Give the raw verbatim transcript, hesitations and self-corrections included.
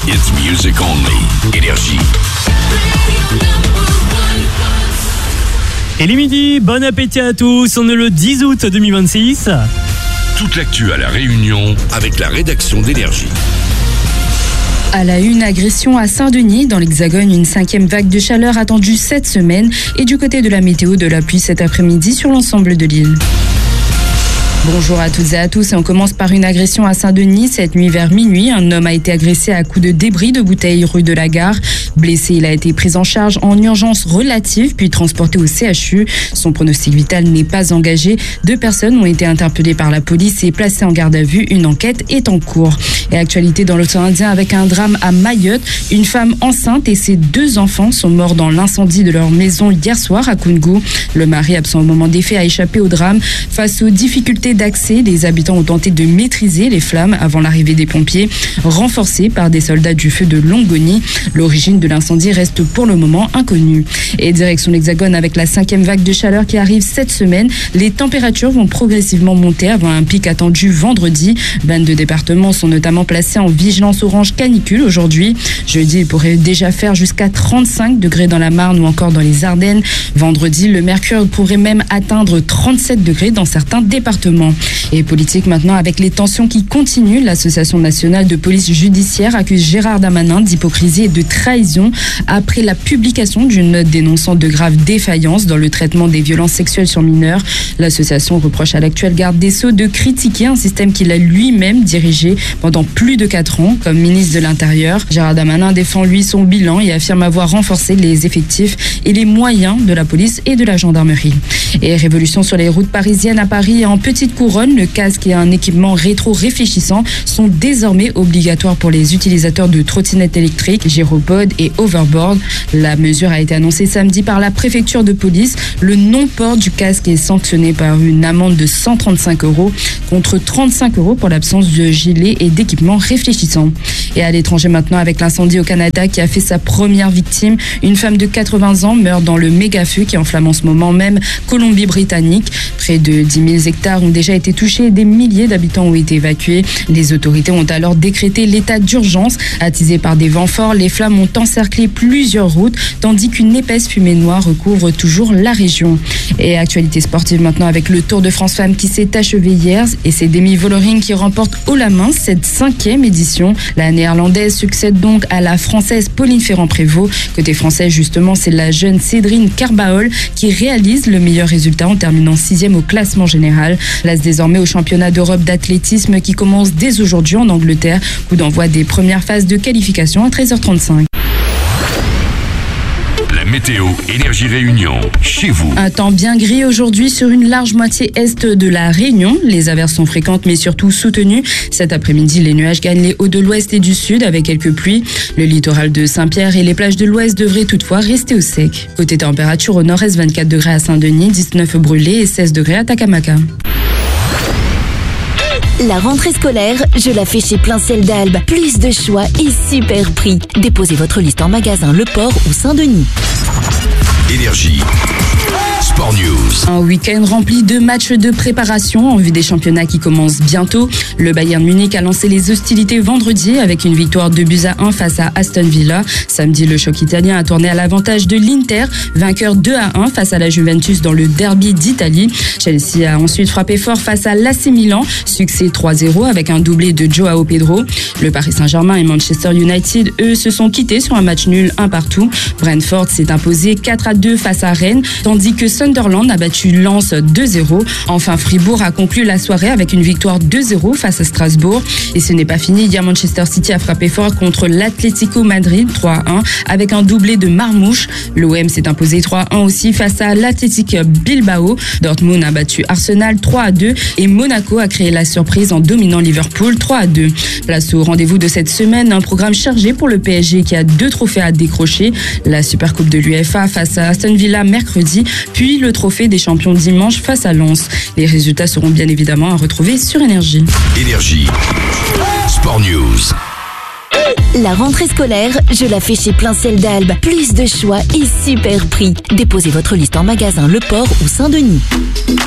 It's music only. Énergie. Et les midis, bon appétit à tous, on est le dix août deux mille vingt-six. Toute l'actu à La Réunion avec la rédaction d'Énergie. À la une, agression à Saint-Denis. Dans l'Hexagone, une cinquième vague de chaleur attendue cette semaine. Et du côté de la météo, de la pluie cet après-midi sur l'ensemble de l'île. Bonjour à toutes et à tous, et on commence par une agression à Saint-Denis. Cette nuit vers minuit, un homme a été agressé à coups de débris de bouteilles rue de la Gare. Blessé, il a été pris en charge en urgence relative puis transporté au C H U. Son pronostic vital n'est pas engagé. Deux personnes ont été interpellées par la police et placées en garde à vue. Une enquête est en cours. Et actualité dans l'océan Indien avec un drame à Mayotte. Une femme enceinte et ses deux enfants sont morts dans l'incendie de leur maison hier soir à Koungou. Le mari, absent au moment des faits, a échappé au drame. Face aux difficultés d'accès, les habitants ont tenté de maîtriser les flammes avant l'arrivée des pompiers, renforcés par des soldats du feu de Longoni. L'origine de l'incendie reste pour le moment inconnue. Et direction l'Hexagone avec la cinquième vague de chaleur qui arrive cette semaine. Les températures vont progressivement monter avant un pic attendu vendredi. vingt-deux départements sont notamment placés en vigilance orange canicule aujourd'hui. Jeudi, il pourrait déjà faire jusqu'à trente-cinq degrés dans la Marne ou encore dans les Ardennes. Vendredi, le mercure pourrait même atteindre trente-sept degrés dans certains départements. Et politique maintenant avec les tensions qui continuent. L'Association nationale de police judiciaire accuse Gérard Darmanin d'hypocrisie et de trahison après la publication d'une note dénonçant de graves défaillances dans le traitement des violences sexuelles sur mineurs. L'association reproche à l'actuel garde des Sceaux de critiquer un système qu'il a lui-même dirigé pendant plus de quatre ans comme ministre de l'Intérieur. Gérard Darmanin défend lui son bilan et affirme avoir renforcé les effectifs et les moyens de la police et de la gendarmerie. Et révolution sur les routes parisiennes. À Paris, en petite couronne, le casque et un équipement rétro-réfléchissant sont désormais obligatoires pour les utilisateurs de trottinettes électriques, gyropodes et overboard. La mesure a été annoncée samedi par la préfecture de police. Le non-port du casque est sanctionné par une amende de cent trente-cinq euros contre trente-cinq euros pour l'absence de gilet et d'équipement réfléchissant. Et à l'étranger maintenant avec l'incendie au Canada qui a fait sa première victime. Une femme de quatre-vingts ans meurt dans le méga-feu qui enflamme en ce moment même Colombie-Britannique. Près de dix mille hectares ont déjà été touchés et des milliers d'habitants ont été évacués. Les autorités ont alors décrété l'état d'urgence. Attisés par des vents forts, les flammes ont encerclé plusieurs routes, tandis qu'une épaisse fumée noire recouvre toujours la région. Et actualité sportive maintenant avec le Tour de France Femmes qui s'est achevé hier et c'est Demi Vollering qui remporte haut la main cette cinquième édition. La néerlandaise succède donc à la française Pauline Ferrand-Prévot. Côté français, justement, c'est la jeune Cédrine Carbaol qui réalise le meilleur résultat en terminant sixième au classement général. Place désormais au championnat d'Europe d'athlétisme qui commence dès aujourd'hui en Angleterre. Coup d'envoi des premières phases de qualification à treize heures trente-cinq. La météo Énergie Réunion, chez vous. Un temps bien gris aujourd'hui sur une large moitié est de la Réunion. Les averses sont fréquentes mais surtout soutenues. Cet après-midi, les nuages gagnent les hauts de l'ouest et du sud avec quelques pluies. Le littoral de Saint-Pierre et les plages de l'ouest devraient toutefois rester au sec. Côté température, au nord-est, vingt-quatre degrés à Saint-Denis, dix-neuf au Brûlé et seize degrés à Takamaka. La rentrée scolaire, je la fais chez Plein Ciel d'Albe. Plus de choix et super prix. Déposez votre liste en magasin Le Port ou Saint-Denis. Énergie. Sport News. Un week-end rempli de matchs de préparation en vue des championnats qui commencent bientôt. Le Bayern Munich a lancé les hostilités vendredi avec une victoire deux buts à un face à Aston Villa. Samedi, le choc italien a tourné à l'avantage de l'Inter, vainqueur deux à un face à la Juventus dans le derby d'Italie. Chelsea a ensuite frappé fort face à l'A C Milan, succès trois zéro avec un doublé de Joao Pedro. Le Paris Saint-Germain et Manchester United, eux, se sont quittés sur un match nul un partout. Brentford s'est imposé quatre à deux face à Rennes, tandis que Sunderland a battu Lens deux zéro. Enfin, Fribourg a conclu la soirée avec une victoire deux zéro face à Strasbourg. Et ce n'est pas fini. Hier, Manchester City a frappé fort contre l'Atlético Madrid trois à un avec un doublé de Marmouche. L'O M s'est imposé trois à un aussi face à l'Athletic Bilbao. Dortmund a battu Arsenal trois à deux et Monaco a créé la surprise en dominant Liverpool trois à deux. Place au rendez-vous de cette semaine, un programme chargé pour le P S G qui a deux trophées à décrocher. La Supercoupe de l'U E F A face à Aston Villa mercredi, puis le trophée des champions dimanche face à Lens. Les résultats seront bien évidemment à retrouver sur Énergie. Énergie. Sport News. La rentrée scolaire, je la fais chez Plein Ciel d'Albe. Plus de choix et super prix. Déposez votre liste en magasin Le Port ou Saint-Denis.